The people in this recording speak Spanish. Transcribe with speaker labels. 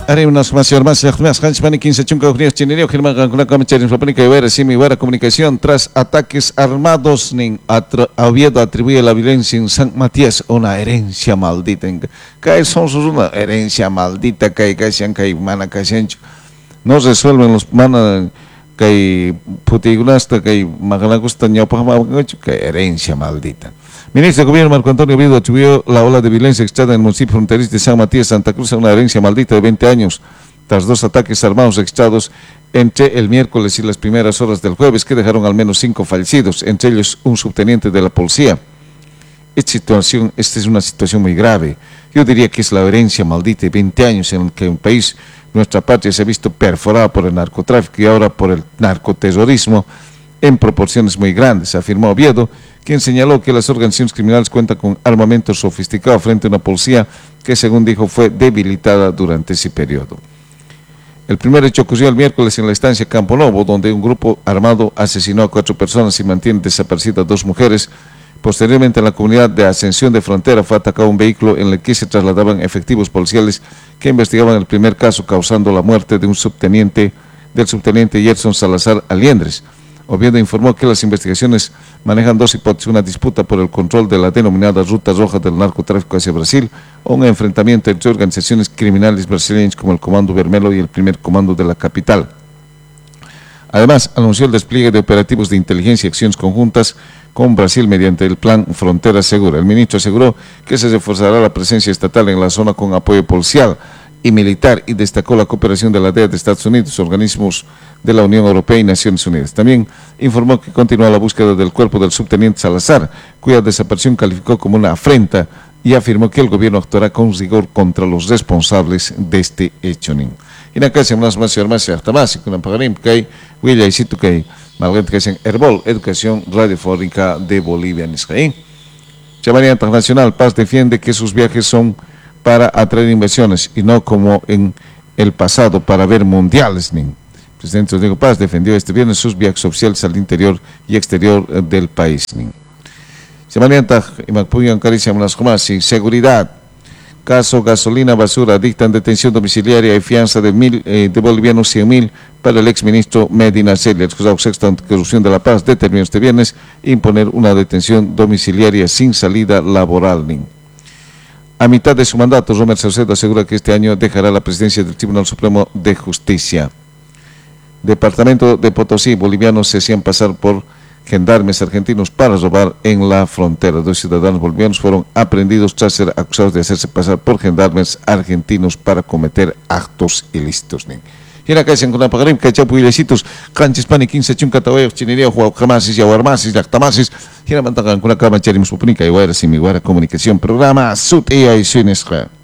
Speaker 1: Haré unas más Hanchmani 15 chunca Unidos Chinerio, Germán Cancuna Camacharin Flopónica y Vera Simi Vera Comunicación tras ataques armados Oviedo atribuye la violencia en San Matías una herencia maldita. Que son una herencia maldita que sean que mana que no resuelven los mana que putigunasta que magalagusta ñaupa que herencia maldita. Ministro de Gobierno Marco Antonio Oviedo atribuyó la ola de violencia extrada en el municipio fronterizo de San Matías, Santa Cruz, a una herencia maldita de 20 años, tras dos ataques armados extrados entre el miércoles y las primeras horas del jueves, que dejaron al menos 5 fallecidos, entre ellos un subteniente de la policía. Esta es una situación muy grave. Yo diría que es la herencia maldita de 20 años en el que un país, nuestra patria, se ha visto perforada por el narcotráfico y ahora por el narcoterrorismo en proporciones muy grandes, afirmó Oviedo, quien señaló que las organizaciones criminales cuentan con armamento sofisticado frente a una policía que, según dijo, fue debilitada durante ese periodo. El primer hecho ocurrió el miércoles en la estancia Campo Novo, donde un grupo armado asesinó a 4 personas y mantiene desaparecidas 2 mujeres. Posteriormente, en la comunidad de Ascensión de Frontera fue atacado un vehículo en el que se trasladaban efectivos policiales que investigaban el primer caso, causando la muerte de del subteniente Gerson Salazar Aliendres. Oviedo informó que las investigaciones manejan 2 hipótesis: una disputa por el control de la denominada Ruta Roja del narcotráfico hacia Brasil o un enfrentamiento entre organizaciones criminales brasileñas como el Comando Vermelho y el primer comando de la capital. Además, anunció el despliegue de operativos de inteligencia y acciones conjuntas con Brasil mediante el plan Frontera Segura. El ministro aseguró que se reforzará la presencia estatal en la zona con apoyo policial y militar y destacó la cooperación de la DEA de Estados Unidos, organismos de la Unión Europea y Naciones Unidas. También informó que continúa la búsqueda del cuerpo del subteniente Salazar, cuya desaparición calificó como una afrenta, y afirmó que el gobierno actuará con rigor contra los responsables de este hecho. Y acá se más hasta más con pagarín que William y Situ que malgrado que sean Herbol Educación Radiofónica de Bolivia en Israel. Chamaría Internacional Paz defiende que sus viajes son para atraer inversiones y no como en el pasado para ver mundiales. El presidente Rodrigo Paz defendió este viernes sus viajes oficiales al interior y exterior del país. Seguridad. Caso gasolina basura, dictan detención domiciliaria y fianza de bolivianos 100.000 para el exministro Medina Celia. El juzgado sexto anticorrupción de La Paz determinó este viernes imponer una detención domiciliaria sin salida laboral. A mitad de su mandato, Romer Saucedo asegura que este año dejará la presidencia del Tribunal Supremo de Justicia. Departamento de Potosí, bolivianos se hacían pasar por gendarmes argentinos para robar en la frontera. 2 ciudadanos bolivianos fueron aprehendidos tras ser acusados de hacerse pasar por gendarmes argentinos para cometer actos ilícitos. Y en la calle se encuentran pagarín, cachapu y lecitos, canches pani, 15 chuncataweos, chinería, jamasis, yaguarmasis, yactamasis, y en la mantagan con la cama charimos pupunica y guayra sin mi guayra comunicación, programa Sut y Aizunesca.